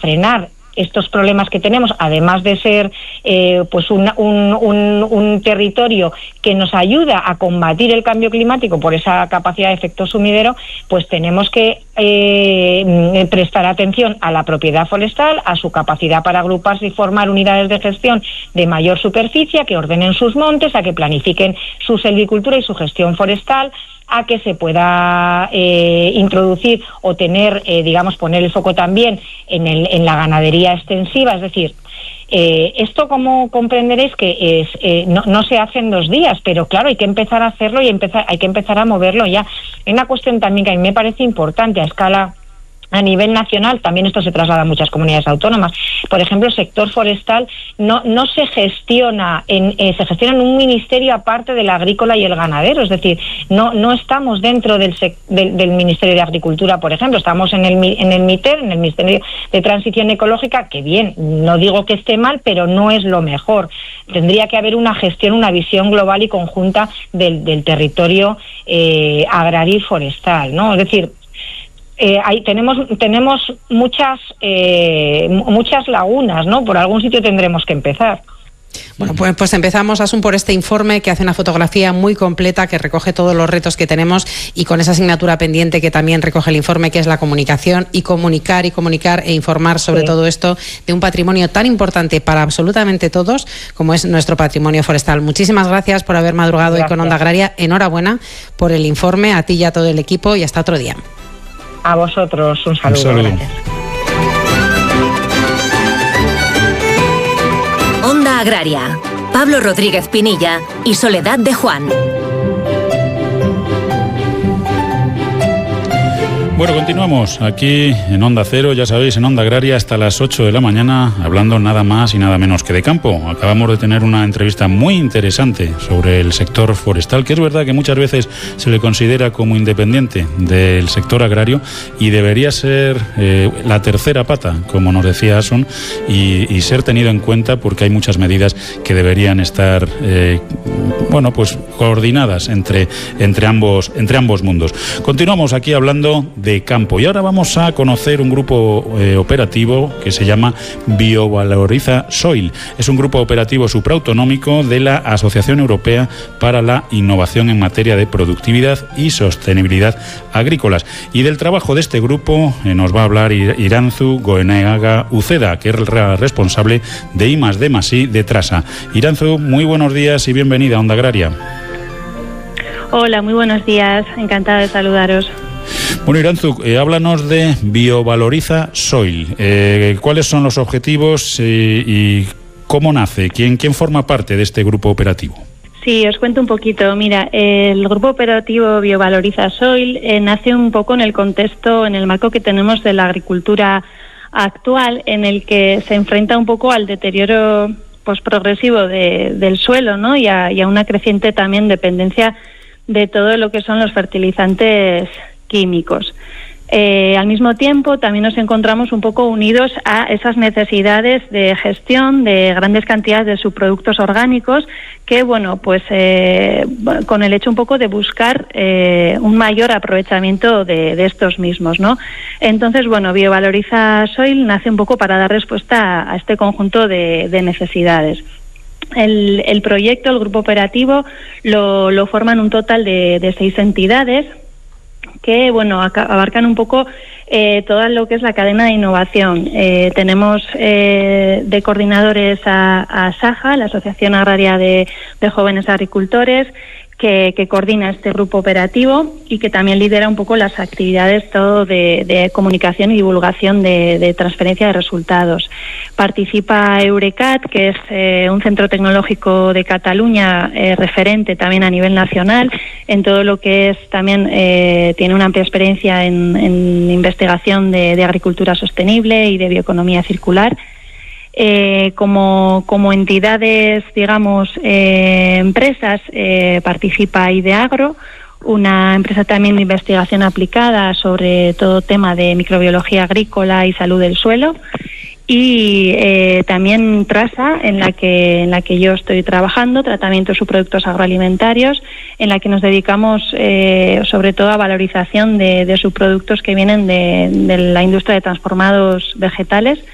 frenar estos problemas que tenemos, además de ser pues un territorio que nos ayuda a combatir el cambio climático por esa capacidad de efecto sumidero, pues tenemos que prestar atención a la propiedad forestal, a su capacidad para agruparse y formar unidades de gestión de mayor superficie, a que ordenen sus montes, a que planifiquen su silvicultura y su gestión forestal, a que se pueda introducir o tener, poner el foco también en la ganadería extensiva. Es decir, esto, como comprenderéis, que no se hace en 2 días, pero claro, hay que empezar a hacerlo y hay que empezar a moverlo ya. Hay una cuestión también que a mí me parece importante a nivel nacional, también esto se traslada a muchas comunidades autónomas. Por ejemplo, el sector forestal no se gestiona, se gestiona en un ministerio aparte del agrícola y el ganadero. Es decir, no estamos dentro del Ministerio de Agricultura, por ejemplo, estamos en el MITER, en el Ministerio de Transición Ecológica, que bien, no digo que esté mal, pero no es lo mejor. Tendría que haber una gestión, una visión global y conjunta del territorio agrario y forestal, ¿no? Es decir, ahí tenemos muchas lagunas, ¿no? Por algún sitio tendremos que empezar. Bueno, pues empezamos, Asun, por este informe que hace una fotografía muy completa, que recoge todos los retos que tenemos, y con esa asignatura pendiente que también recoge el informe, que es la comunicación, y comunicar e informar sobre todo esto de un patrimonio tan importante para absolutamente todos como es nuestro patrimonio forestal. Muchísimas gracias por haber madrugado hoy con Onda Agraria. Enhorabuena por el informe, a ti y a todo el equipo, y hasta otro día. A vosotros, un saludo. Gracias. Onda Agraria, Pablo Rodríguez Pinilla y Soledad de Juan. Bueno, continuamos aquí en Onda Cero, ya sabéis, en Onda Agraria hasta las 8 de la mañana, hablando nada más y nada menos que de campo. Acabamos de tener una entrevista muy interesante sobre el sector forestal, que es verdad que muchas veces se le considera como independiente del sector agrario y debería ser la tercera pata, como nos decía Asun, y ser tenido en cuenta, porque hay muchas medidas que deberían estar pues coordinadas entre ambos mundos. Continuamos aquí hablando de campo, y ahora vamos a conocer un grupo operativo que se llama Biovaloriza Soil. Es un grupo operativo supraautonómico de la Asociación Europea para la Innovación en materia de productividad y sostenibilidad agrícolas. Y del trabajo de este grupo nos va a hablar Irantzu Goenaga Uceda, que es la responsable de I+D+I de Trasa. Irantzu, muy buenos días y bienvenida a Onda Agraria. Hola, muy buenos días, encantada de saludaros. Bueno, Irantzu, háblanos de Biovaloriza Soil. ¿Cuáles son los objetivos y cómo nace? ¿Quién forma parte de este grupo operativo? Sí, os cuento un poquito. Mira, el grupo operativo Biovaloriza Soil nace un poco en el contexto, en el marco que tenemos de la agricultura actual, en el que se enfrenta un poco al deterioro progresivo del suelo, ¿no? y a una creciente también dependencia de todo lo que son los fertilizantes químicos. Al mismo tiempo, también nos encontramos un poco unidos a esas necesidades de gestión de grandes cantidades de subproductos orgánicos que, con el hecho un poco de buscar un mayor aprovechamiento de estos mismos, ¿no? Entonces, Biovaloriza Soil nace un poco para dar respuesta a este conjunto de necesidades. El proyecto, el grupo operativo, lo forman un total de 6 entidades que abarcan un poco todo lo que es la cadena de innovación. Tenemos de coordinadores a SAJA, la Asociación Agraria de Jóvenes Agricultores, que coordina este grupo operativo y que también lidera un poco las actividades todo de comunicación y divulgación de transferencia de resultados. Participa Eurecat, que es un centro tecnológico de Cataluña referente también a nivel nacional en todo lo que es también tiene una amplia experiencia en investigación de agricultura sostenible y de bioeconomía circular. Como entidades, empresas, participa Ideagro, una empresa también de investigación aplicada sobre todo tema de microbiología agrícola y salud del suelo, y también Trasa, en la que yo estoy trabajando, tratamientos y productos agroalimentarios, en la que nos dedicamos sobre todo a valorización de subproductos que vienen de la industria de transformados vegetales,